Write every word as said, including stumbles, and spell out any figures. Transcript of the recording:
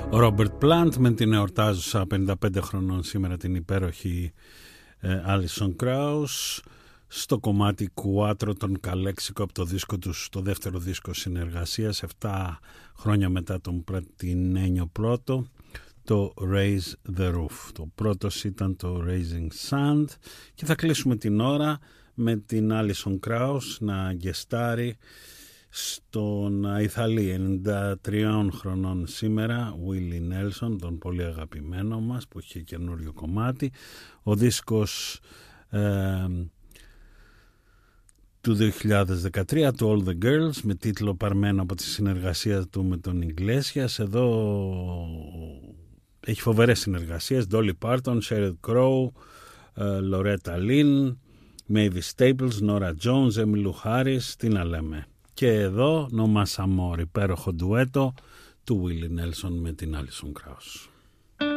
Ο Ρόμπερτ Πλάντ με την εορτάζουσα πενήντα πέντε χρονών σήμερα την υπέροχη Άλισον Κράους στο κομμάτι Quattro των Καλέξικο από το δίσκο τους, το δεύτερο δίσκο συνεργασίας επτά χρόνια μετά τον Πρατινένιο πρώτο, το Raise the Roof. Το πρώτος ήταν το Raising Sand και θα κλείσουμε την ώρα με την Άλισον Κράους να γκεστάρει στον Αϊθαλή ενενήντα τριών χρονών σήμερα Willie Nelson, τον πολύ αγαπημένο μας που είχε καινούριο κομμάτι. Ο δίσκος ε, του δύο χιλιάδες δεκατρία, το All the Girls, με τίτλο παρμένο από τη συνεργασία του με τον Ιγκλέσιας. Εδώ έχει φοβερές συνεργασίες, Dolly Parton, Sheryl Crow, Loretta Lynn, Mavis Staples, Nora Jones, Emmylou Harris, τι να λέμε. Και εδώ No Más Amor, υπέροχο ντουέτο του Willie Nelson με την Άλισον Κράους.